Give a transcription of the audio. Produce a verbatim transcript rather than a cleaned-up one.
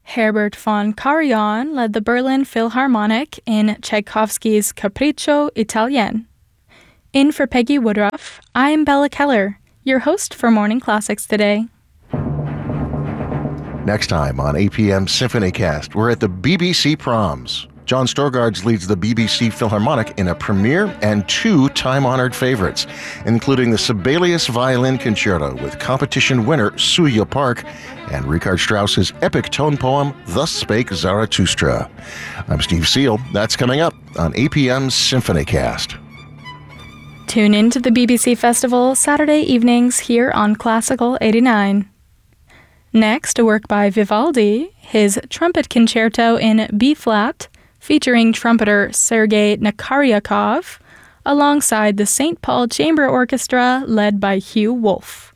Herbert von Karajan led the Berlin Philharmonic in Tchaikovsky's Capriccio Italien. In for Peggy Woodruff, I'm Bella Keller, your host for Morning Classics today. Next time on A P M SymphonyCast, we're at the B B C Proms. John Storgards leads the B B C Philharmonic in a premiere and two time-honored favorites, including the Sibelius Violin Concerto with competition winner Suya Park and Richard Strauss's epic tone poem, Thus Spake Zarathustra. I'm Steve Seal. That's coming up on A P M's SymphonyCast. Tune in to the B B C Festival Saturday evenings here on Classical eighty-nine. Next, a work by Vivaldi, his Trumpet Concerto in B-flat, featuring trumpeter Sergei Nakaryakov, alongside the Saint Paul Chamber Orchestra led by Hugh Wolf.